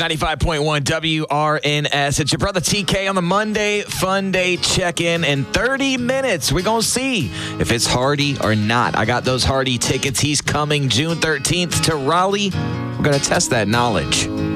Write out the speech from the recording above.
95.1 WRNS. It's your brother TK on the Monday Fun Day check-in. In 30 minutes, we're going to see if it's Hardy or not. I got those Hardy tickets. He's coming June 13th to Raleigh. We're going to test that knowledge.